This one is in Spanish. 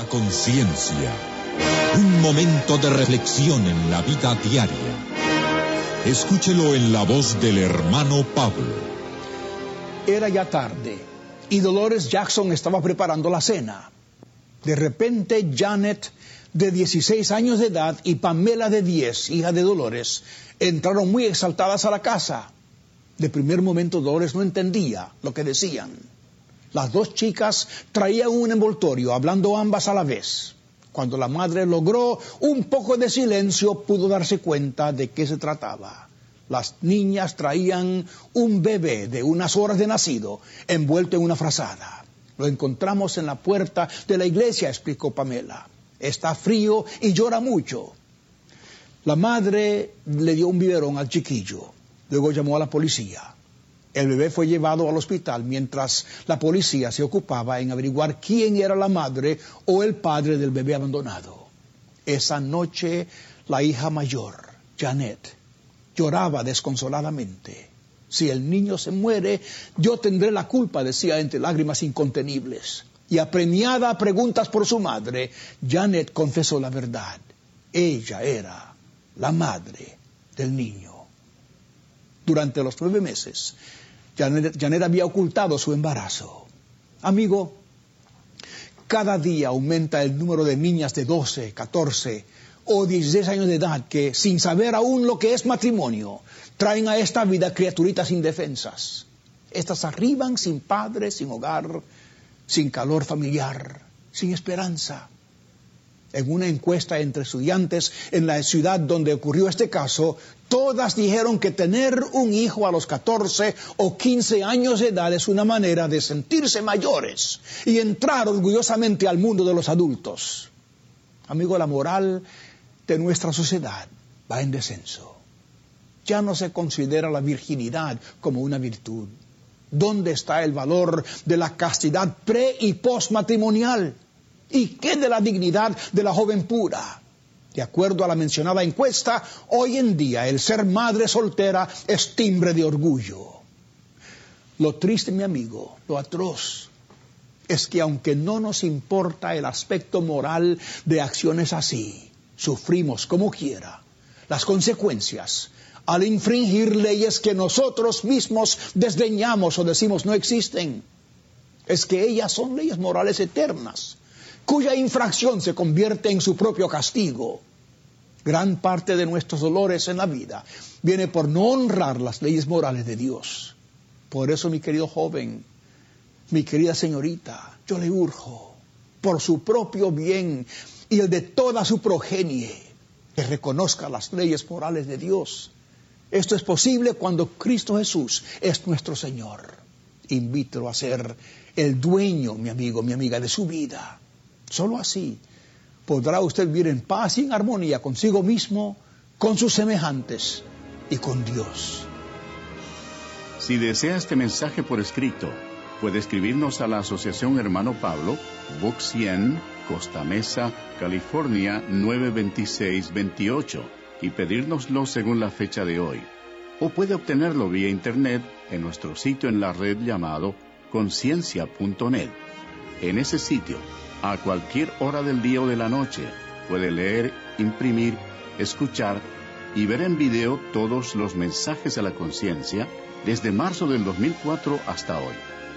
conciencia. Un momento de reflexión en la vida diaria. Escúchelo en la voz del hermano Pablo. Era ya tarde y Dolores Jackson estaba preparando la cena. De repente, Janet, de 16 años de edad, y Pamela, de 10, hija de Dolores, entraron muy exaltadas a la casa. De primer momento, Dolores no entendía lo que decían. Las dos chicas traían un envoltorio, hablando ambas a la vez. Cuando la madre logró un poco de silencio, pudo darse cuenta de qué se trataba. Las niñas traían un bebé de unas horas de nacido, envuelto en una frazada. Lo encontramos en la puerta de la iglesia, explicó Pamela. Está frío y llora mucho. La madre le dio un biberón al chiquillo. Luego llamó a la policía. El bebé fue llevado al hospital mientras la policía se ocupaba en averiguar quién era la madre o el padre del bebé abandonado. Esa noche, la hija mayor, Janet, lloraba desconsoladamente. Si el niño se muere, yo tendré la culpa, decía entre lágrimas incontenibles. Y apremiada a preguntas por su madre, Janet confesó la verdad. Ella era la madre del niño. Durante los 9 meses, Janet había ocultado su embarazo. Amigo, cada día aumenta el número de niñas de 12, 14 o 16 años de edad que, sin saber aún lo que es matrimonio, traen a esta vida criaturitas indefensas. Estas arriban sin padre, sin hogar, sin calor familiar, sin esperanza. En una encuesta entre estudiantes en la ciudad donde ocurrió este caso, todas dijeron que tener un hijo a los 14 o 15 años de edad es una manera de sentirse mayores y entrar orgullosamente al mundo de los adultos. Amigo, la moral de nuestra sociedad va en descenso. Ya no se considera la virginidad como una virtud. ¿Dónde está el valor de la castidad pre- y postmatrimonial? ¿Y qué de la dignidad de la joven pura? De acuerdo a la mencionada encuesta, hoy en día el ser madre soltera es timbre de orgullo. Lo triste, mi amigo, lo atroz, es que aunque no nos importa el aspecto moral de acciones así, sufrimos como quiera las consecuencias al infringir leyes que nosotros mismos desdeñamos o decimos no existen. Es que ellas son leyes morales eternas, cuya infracción se convierte en su propio castigo. Gran parte de nuestros dolores en la vida viene por no honrar las leyes morales de Dios. Por eso, mi querido joven, mi querida señorita, yo le urjo, por su propio bien y el de toda su progenie, que reconozca las leyes morales de Dios. Esto es posible cuando Cristo Jesús es nuestro Señor. Invítelo a ser el dueño, mi amigo, mi amiga, de su vida. Solo así podrá usted vivir en paz y en armonía consigo mismo, con sus semejantes y con Dios. Si desea este mensaje por escrito, puede escribirnos a la Asociación Hermano Pablo, Box 100, Costa Mesa, California 92628, y pedírnoslo según la fecha de hoy. O puede obtenerlo vía internet en nuestro sitio en la red llamado conciencia.net. En ese sitio, a cualquier hora del día o de la noche, puede leer, imprimir, escuchar y ver en video todos los mensajes a la conciencia desde marzo del 2004 hasta hoy.